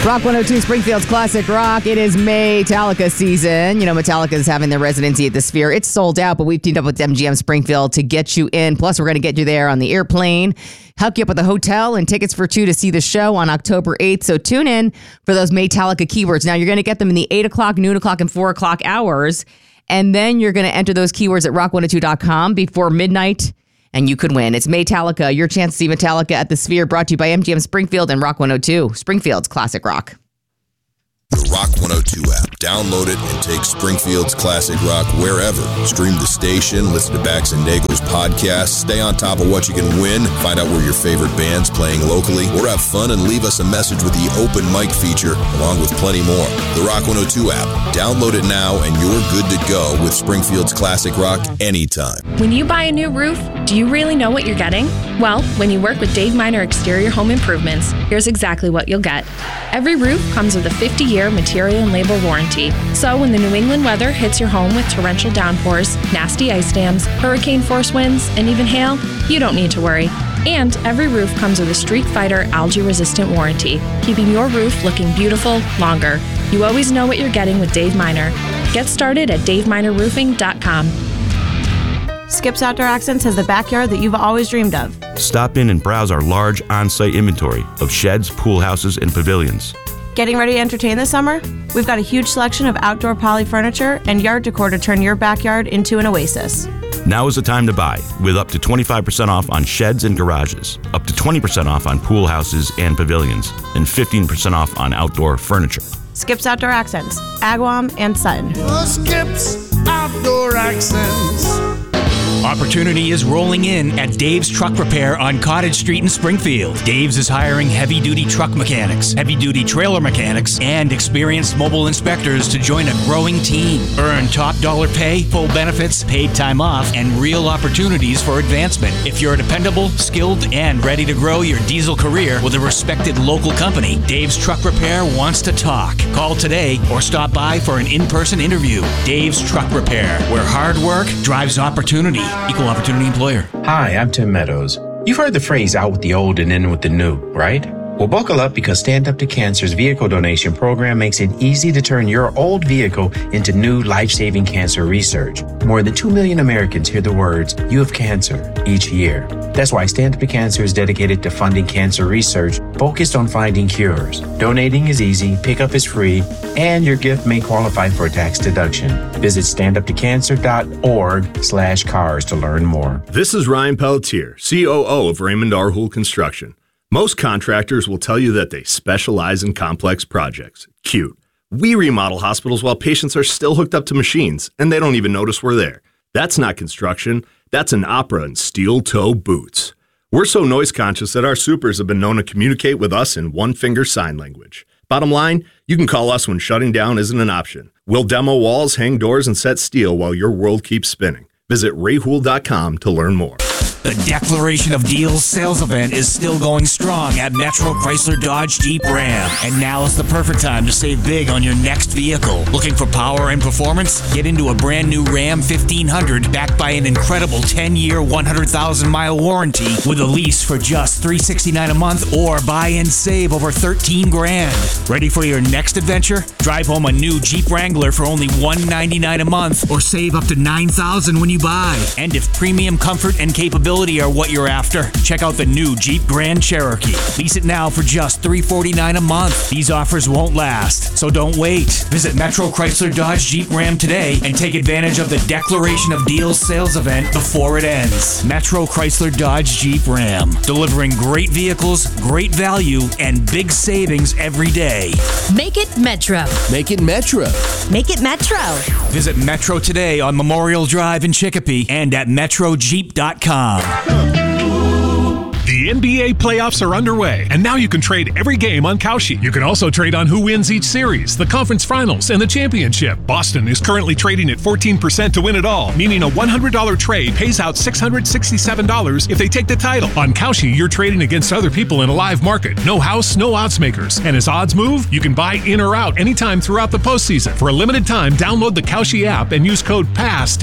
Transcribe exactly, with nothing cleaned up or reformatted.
Rock one oh two, Springfield's Classic Rock. It is Metallica season. You know, Metallica is having their residency at the Sphere. It's sold out, but we've teamed up with M G M Springfield to get you in. Plus, we're going to get you there on the airplane, hook you up with a hotel and tickets for two to see the show on October eighth. So tune in for those Metallica keywords. Now, you're going to get them in the eight o'clock, noon o'clock, and four o'clock hours. And then you're going to enter those keywords at rock one oh two dot com before midnight. And you could win. It's Metallica, your chance to see Metallica at the Sphere, brought to you by M G M Springfield and Rock one oh two, Springfield's Classic Rock. The Rock one oh two app. Download it and take Springfield's Classic Rock wherever. Stream the station, listen to Bax and Nagel's podcast, stay on top of what you can win, find out where your favorite band's playing locally, or have fun and leave us a message with the open mic feature, along with plenty more. The Rock one oh two app. Download it now and you're good to go with Springfield's Classic Rock anytime. When you buy a new roof, do you really know what you're getting? Well, when you work with Dave Miner Exterior Home Improvements, here's exactly what you'll get. Every roof comes with a fifty-year material and labor warranty. So when the New England weather hits your home with torrential downpours, nasty ice dams, hurricane force winds, and even hail, you don't need to worry. And every roof comes with a Street Fighter algae-resistant warranty, keeping your roof looking beautiful longer. You always know what you're getting with Dave Miner. Get started at dave miner roofing dot com. Skip's Outdoor Accents has the backyard that you've always dreamed of. Stop in and browse our large on-site inventory of sheds, pool houses, and pavilions. Getting ready to entertain this summer? We've got a huge selection of outdoor poly furniture and yard decor to turn your backyard into an oasis. Now is the time to buy, with up to twenty-five percent off on sheds and garages, up to twenty percent off on pool houses and pavilions, and fifteen percent off on outdoor furniture. Skip's Outdoor Accents, Agawam and Sutton. Skip's Outdoor Accents. Opportunity is rolling in at Dave's Truck Repair on Cottage Street in Springfield. Dave's is hiring heavy-duty truck mechanics, heavy-duty trailer mechanics, and experienced mobile inspectors to join a growing team. Earn top dollar pay, full benefits, paid time off, and real opportunities for advancement. If you're dependable, skilled, and ready to grow your diesel career with a respected local company, Dave's Truck Repair wants to talk. Call today or stop by for an in-person interview. Dave's Truck Repair, where hard work drives opportunity. Equal opportunity employer. Hi, I'm Tim Meadows. You've heard the phrase out with the old and in with the new, right? Well, buckle up because Stand Up to Cancer's vehicle donation program makes it easy to turn your old vehicle into new life-saving cancer research. More than two million Americans hear the words, "You have cancer," each year. That's why Stand Up to Cancer is dedicated to funding cancer research focused on finding cures. Donating is easy, pickup is free, and your gift may qualify for a tax deduction. Visit standuptocancer.org slash cars to learn more. This is Ryan Pelletier, C O O of Raymond R. Houle Construction. Most contractors will tell you that they specialize in complex projects. Cute. We remodel hospitals while patients are still hooked up to machines, and they don't even notice we're there. That's not construction. That's an opera in steel-toe boots. We're so noise-conscious that our supers have been known to communicate with us in one-finger sign language. Bottom line, you can call us when shutting down isn't an option. We'll demo walls, hang doors, and set steel while your world keeps spinning. Visit ray houle dot com to learn more. The Declaration of Deals sales event is still going strong at Metro Chrysler Dodge Jeep Ram. And now is the perfect time to save big on your next vehicle. Looking for power and performance? Get into a brand new Ram fifteen hundred backed by an incredible ten-year, one hundred thousand mile warranty with a lease for just three hundred sixty-nine dollars a month or buy and save over thirteen grand. Ready for your next adventure? Drive home a new Jeep Wrangler for only one hundred ninety-nine dollars a month or save up to nine thousand dollars when you buy. And if premium comfort and capability are what you're after, check out the new Jeep Grand Cherokee. Lease it now for just three hundred forty-nine dollars a month. These offers won't last, so don't wait. Visit Metro Chrysler Dodge Jeep Ram today and take advantage of the Declaration of Deals sales event before it ends. Metro Chrysler Dodge Jeep Ram, delivering great vehicles, great value, and big savings every day. Make it Metro. Make it Metro. Make it Metro. Visit Metro today on Memorial Drive in Chicopee and at metro jeep dot com. The N B A playoffs are underway, and now you can trade every game on Kalshi. You can also trade on who wins each series, the conference finals, and the championship. Boston is currently trading at fourteen percent to win it all, meaning a one hundred dollars trade pays out six hundred sixty-seven dollars if they take the title. On Kalshi, you're trading against other people in a live market. No house, no odds makers. And as odds move, you can buy in or out anytime throughout the postseason. For a limited time, download the Kalshi app and use code PASS to